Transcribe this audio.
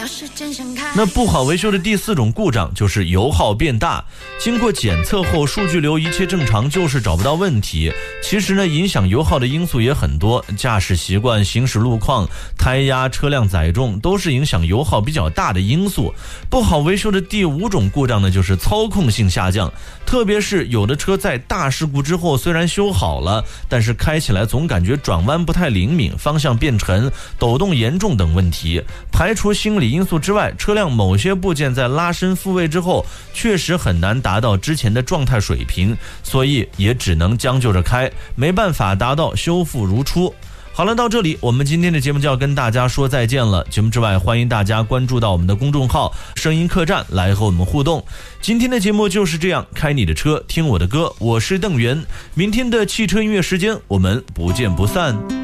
那不好维修的第4种故障就是油耗变大，经过检测后数据流一切正常，就是找不到问题。其实呢，影响油耗的因素也很多，驾驶习惯、行驶路况、胎压、车辆载重都是影响油耗比较大的因素。不好维修的第5种故障呢，就是操控性下降，特别是有的车在大事故之后虽然修好了，但是开起来总感觉转弯不太灵敏，方向变沉、抖动严重等问题。排除心理因素之外，车辆某些部件在拉伸复位之后确实很难达到之前的状态水平，所以也只能将就着开，没办法达到修复如初。好了，到这里我们今天的节目就要跟大家说再见了。节目之外，欢迎大家关注到我们的公众号声音客栈来和我们互动。今天的节目就是这样，开你的车听我的歌，我是邓源。明天的汽车音乐时间我们不见不散。